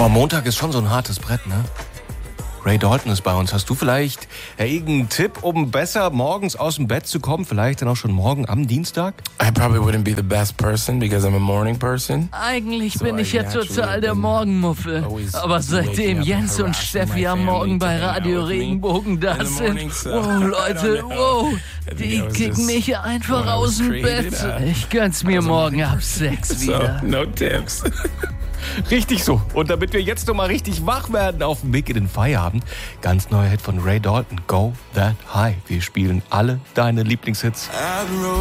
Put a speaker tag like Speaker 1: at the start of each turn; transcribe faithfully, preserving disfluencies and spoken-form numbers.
Speaker 1: Boah, Montag ist schon so ein hartes Brett, ne? Ray Dalton ist bei uns. Hast du vielleicht ja, irgendeinen Tipp, um besser morgens aus dem Bett zu kommen? Vielleicht dann auch schon morgen am Dienstag?
Speaker 2: I probably wouldn't be the best person because I'm a morning person.
Speaker 3: Eigentlich
Speaker 2: So
Speaker 3: bin ich
Speaker 2: I
Speaker 3: ja
Speaker 2: naturally
Speaker 3: total der
Speaker 2: been
Speaker 3: Morgenmuffel.
Speaker 2: always
Speaker 3: Aber seitdem
Speaker 2: waking up
Speaker 3: Jens und
Speaker 2: harassing
Speaker 3: Steffi
Speaker 2: my
Speaker 3: am
Speaker 2: family
Speaker 3: Morgen bei
Speaker 2: to hang out
Speaker 3: Radio
Speaker 2: with me
Speaker 3: Regenbogen da
Speaker 2: in the
Speaker 3: sind,
Speaker 2: morning, so
Speaker 3: wow,
Speaker 2: I
Speaker 3: Leute,
Speaker 2: don't know.
Speaker 3: wow,
Speaker 2: I think
Speaker 3: die
Speaker 2: I was
Speaker 3: kicken
Speaker 2: just-
Speaker 3: mich einfach
Speaker 2: when I
Speaker 3: aus
Speaker 2: was
Speaker 3: dem
Speaker 2: created,
Speaker 3: Bett.
Speaker 2: uh,
Speaker 3: Ich gönn's mir morgen ab sechs
Speaker 2: So,
Speaker 3: wieder.
Speaker 2: no tips.
Speaker 1: Richtig so. Und damit wir jetzt noch mal richtig wach werden auf dem Weg in den Feierabend, ganz neuer Hit von Ray Dalton, Go That High. Wir spielen alle deine Lieblingshits.